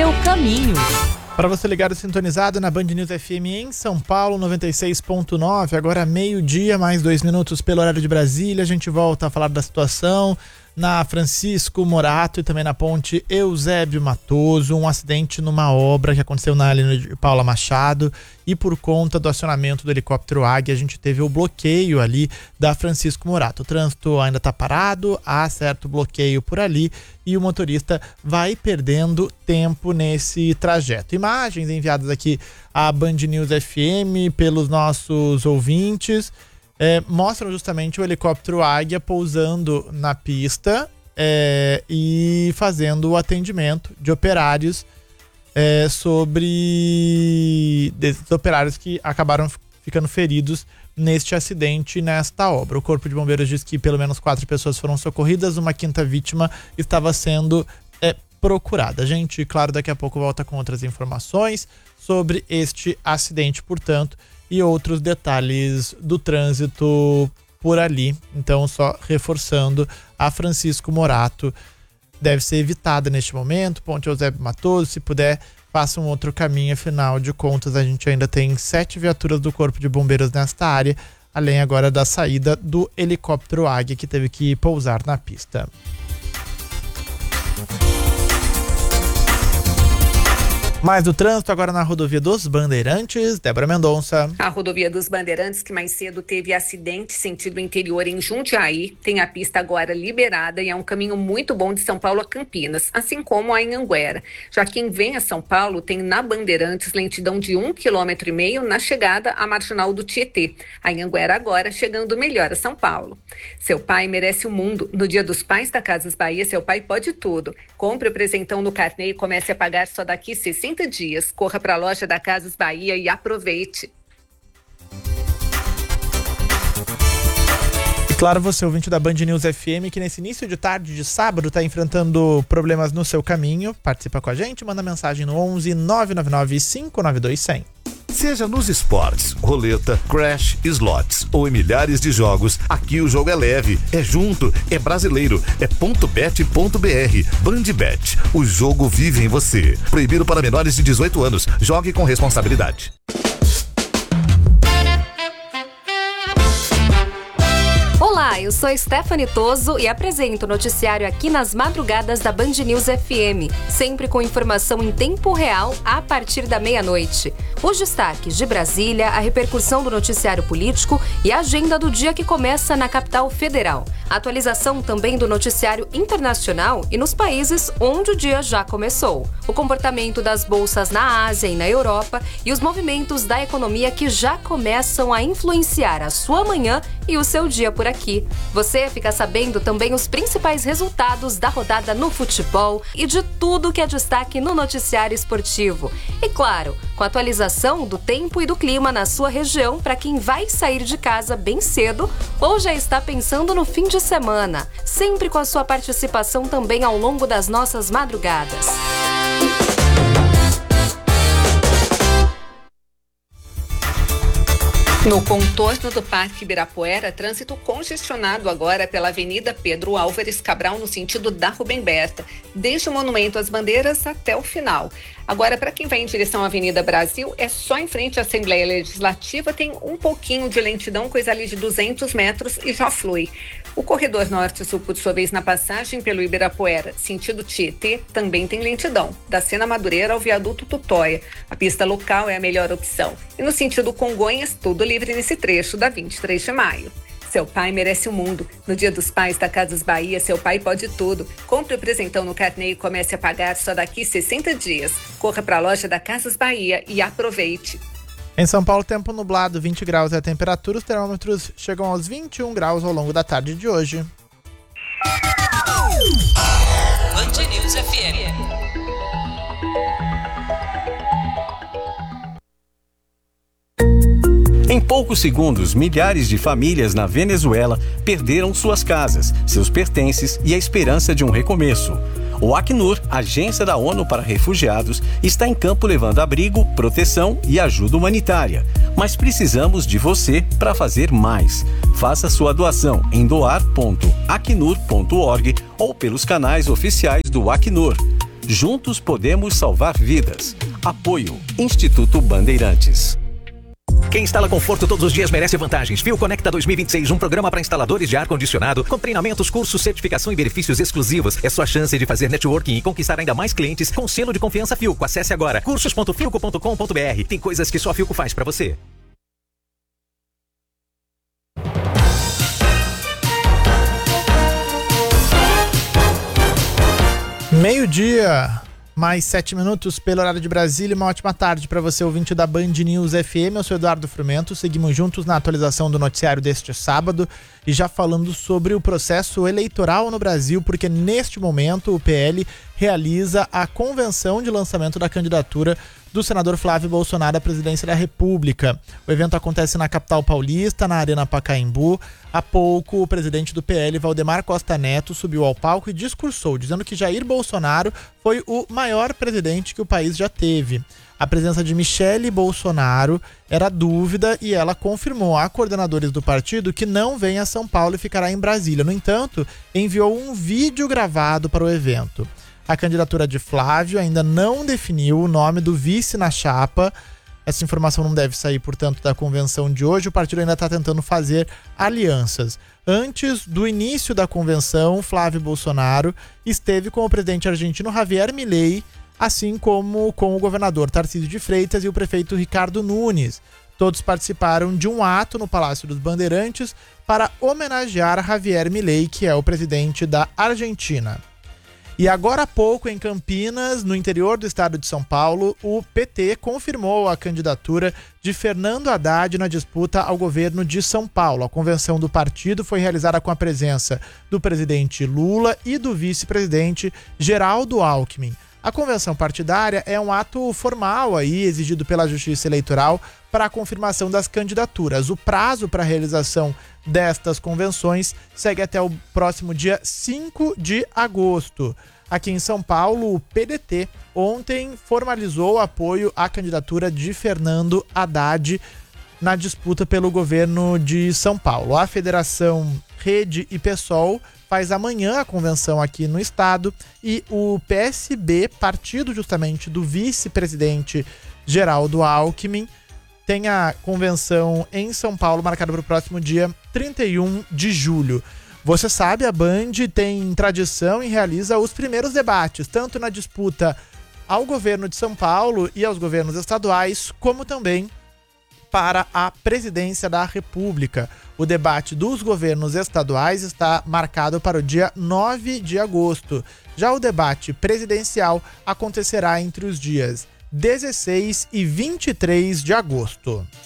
seu caminho. Para você ligado sintonizado na Band News FM em São Paulo, 96.9, agora meio-dia, mais 2 minutos pelo horário de Brasília. A gente volta a falar da situação na Francisco Morato e também na ponte Eusébio Matoso, um acidente numa obra que aconteceu na linha de Paula Machado, e por conta do acionamento do helicóptero Águia, a gente teve o bloqueio ali da Francisco Morato. O trânsito ainda está parado, há certo bloqueio por ali e o motorista vai perdendo tempo nesse trajeto. Imagens enviadas aqui à Band News FM pelos nossos ouvintes mostram justamente o helicóptero Águia pousando na pista e fazendo o atendimento de operários sobre desses operários que acabaram ficando feridos neste acidente, nesta obra. O Corpo de Bombeiros diz que pelo menos 4 pessoas foram socorridas, uma 5ª vítima estava sendo procurada. A gente, claro, daqui a pouco volta com outras informações sobre este acidente, portanto, e outros detalhes do trânsito por ali. Então, só reforçando, a Francisco Morato deve ser evitada neste momento, ponte Eusébio Matoso, se puder, faça um outro caminho, afinal de contas a gente ainda tem 7 viaturas do Corpo de Bombeiros nesta área, além agora da saída do helicóptero Águia, que teve que pousar na pista. Mais do trânsito agora na rodovia dos Bandeirantes, Débora Mendonça. A rodovia dos Bandeirantes, que mais cedo teve acidente sentido interior em Jundiaí, tem a pista agora liberada e é um caminho muito bom de São Paulo a Campinas, assim como a Anhanguera. Já quem vem a São Paulo tem na Bandeirantes lentidão de 1,5 km na chegada à marginal do Tietê. A Anhanguera agora chegando melhor a São Paulo. Seu pai merece o mundo. No Dia dos Pais da Casas Bahia, seu pai pode tudo. Compre o presentão no carnê e comece a pagar só daqui 60 dias. Corra para a loja da Casas Bahia e aproveite. E claro, você, ouvinte da Band News FM, que nesse início de tarde de sábado está enfrentando problemas no seu caminho, participa com a gente, manda mensagem no 11 999 592 100. Seja nos esportes, roleta, crash, slots ou em milhares de jogos, aqui o jogo é leve, é junto, é brasileiro, é .bet.br. Bandbet, o jogo vive em você. Proibido para menores de 18 anos. Jogue com responsabilidade. Olá, eu sou Stephanie Toso e apresento o noticiário aqui nas madrugadas da Band News FM, sempre com informação em tempo real a partir da meia-noite. Os destaques de Brasília, a repercussão do noticiário político e a agenda do dia que começa na capital federal. A atualização também do noticiário internacional e nos países onde o dia já começou. O comportamento das bolsas na Ásia e na Europa e os movimentos da economia que já começam a influenciar a sua manhã e o seu dia por aqui. Você fica sabendo também os principais resultados da rodada no futebol e de tudo que é destaque no noticiário esportivo. E claro, com a atualização do tempo e do clima na sua região para quem vai sair de casa bem cedo ou já está pensando no fim de semana. Sempre com a sua participação também ao longo das nossas madrugadas. No contorno do Parque Ibirapuera, trânsito congestionado agora pela Avenida Pedro Álvares Cabral no sentido da Rubem Berta, desde o Monumento às Bandeiras até o final. Agora, para quem vai em direção à Avenida Brasil, é só em frente à Assembleia Legislativa, tem um pouquinho de lentidão, coisa ali de 200 metros e já flui. O corredor norte-sul, por sua vez, na passagem pelo Ibirapuera, sentido Tietê, também tem lentidão, da Sena Madureira ao viaduto Tutóia. A pista local é a melhor opção. E no sentido Congonhas, tudo livre nesse trecho da 23 de maio. Seu pai merece o mundo. No Dia dos Pais da Casas Bahia, seu pai pode tudo. Compre o presentão no carnê e comece a pagar só daqui 60 dias. Corra para a loja da Casas Bahia e aproveite. Em São Paulo, tempo nublado, 20 graus é a temperatura. Os termômetros chegam aos 21 graus ao longo da tarde de hoje. Band News FM. Em poucos segundos, milhares de famílias na Venezuela perderam suas casas, seus pertences e a esperança de um recomeço. O Acnur, agência da ONU para refugiados, está em campo levando abrigo, proteção e ajuda humanitária. Mas precisamos de você para fazer mais. Faça sua doação em doar.acnur.org ou pelos canais oficiais do Acnur. Juntos podemos salvar vidas. Apoio Instituto Bandeirantes. Quem instala conforto todos os dias merece vantagens. Fio Conecta 2026, um programa para instaladores de ar-condicionado, com treinamentos, cursos, certificação e benefícios exclusivos. É sua chance de fazer networking e conquistar ainda mais clientes com selo de confiança Filco. Acesse agora cursos.filco.com.br. Tem coisas que só a Filco faz para você. Meio-dia, mais 7 minutos pelo horário de Brasília. Uma ótima tarde para você, ouvinte da Band News FM. Eu sou Eduardo Frumento. Seguimos juntos na atualização do noticiário deste sábado e já falando sobre o processo eleitoral no Brasil, porque neste momento o PL realiza a convenção de lançamento da candidatura do senador Flávio Bolsonaro à presidência da República. O evento acontece na capital paulista, na Arena Pacaembu. Há pouco, o presidente do PL, Valdemar Costa Neto, subiu ao palco e discursou, dizendo que Jair Bolsonaro foi o maior presidente que o país já teve. A presença de Michele Bolsonaro era dúvida e ela confirmou a coordenadores do partido que não vem a São Paulo e ficará em Brasília. No entanto, enviou um vídeo gravado para o evento. A candidatura de Flávio ainda não definiu o nome do vice na chapa. Essa informação não deve sair, portanto, da convenção de hoje. O partido ainda está tentando fazer alianças. Antes do início da convenção, Flávio Bolsonaro esteve com o presidente argentino Javier Milei, assim como com o governador Tarcísio de Freitas e o prefeito Ricardo Nunes. Todos participaram de um ato no Palácio dos Bandeirantes para homenagear Javier Milei, que é o presidente da Argentina. E agora há pouco, em Campinas, no interior do estado de São Paulo, o PT confirmou a candidatura de Fernando Haddad na disputa ao governo de São Paulo. A convenção do partido foi realizada com a presença do presidente Lula e do vice-presidente Geraldo Alckmin. A convenção partidária é um ato formal aí, exigido pela Justiça Eleitoral para a confirmação das candidaturas. O prazo para a realização destas convenções segue até o próximo dia 5 de agosto. Aqui em São Paulo, o PDT ontem formalizou o apoio à candidatura de Fernando Haddad na disputa pelo governo de São Paulo. A Federação Rede e PSOL faz amanhã a convenção aqui no estado e o PSB, partido justamente do vice-presidente Geraldo Alckmin, tem a convenção em São Paulo marcada para o próximo dia 31 de julho. Você sabe, a Band tem tradição e realiza os primeiros debates, tanto na disputa ao governo de São Paulo e aos governos estaduais, como também para a presidência da República. O debate dos governos estaduais está marcado para o dia 9 de agosto. Já o debate presidencial acontecerá entre os dias 16 e 23 de agosto.